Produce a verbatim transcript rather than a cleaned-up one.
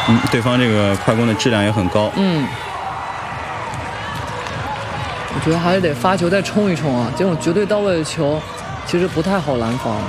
嗯，对方这个快攻的质量也很高。 嗯，我觉得还是得发球再冲一冲啊，这种绝对到位的球，其实不太好拦防。